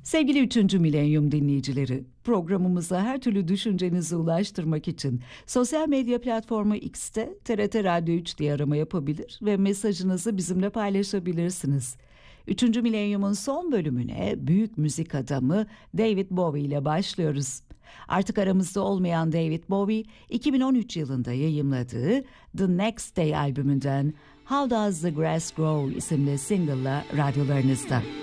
Sevgili 3. Milenyum dinleyicileri, programımıza her türlü düşüncenizi ulaştırmak için sosyal medya platformu X'te TRT Radyo 3 diye arama yapabilir ve mesajınızı bizimle paylaşabilirsiniz. 3. Milenyum'un son bölümüne büyük müzik adamı David Bowie ile başlıyoruz. Artık aramızda olmayan David Bowie, 2013 yılında yayımladığı The Next Day albümünden How Does the Grass Grow isimli single'la radyolarınızda.